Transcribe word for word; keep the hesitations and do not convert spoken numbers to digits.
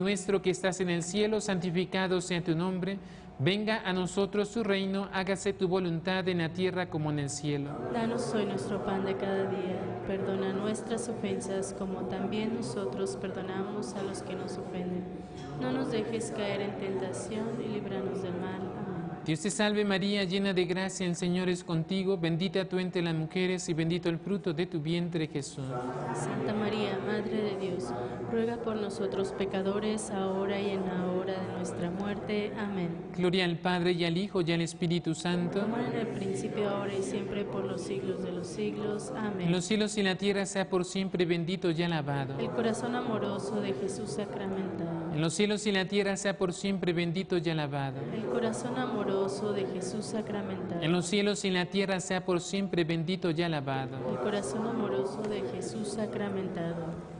Nuestro que estás en el cielo, santificado sea tu nombre. Venga a nosotros tu reino, hágase tu voluntad en la tierra como en el cielo. Danos hoy nuestro pan de cada día. Perdona nuestras ofensas como también nosotros perdonamos a los que nos ofenden. No nos dejes caer en tentación y líbranos del mal. Amén. Dios te salve María, llena de gracia, el Señor es contigo. Bendita tú entre las mujeres y bendito el fruto de tu vientre, Jesús. Santa María, Madre de Dios, ruega por nosotros pecadores, ahora y en la hora de nuestra muerte. Amén. Gloria al Padre y al Hijo y al Espíritu Santo. Como en el principio, ahora y siempre, por los siglos de los siglos. Amén. En los cielos y la tierra sea por siempre bendito y alabado. El corazón amoroso de Jesús sacramentado. En los cielos y la tierra sea por siempre bendito y alabado. El corazón amoroso de Jesús sacramentado. En los cielos y la tierra sea por siempre bendito y alabado. El corazón amoroso de Jesús sacramentado.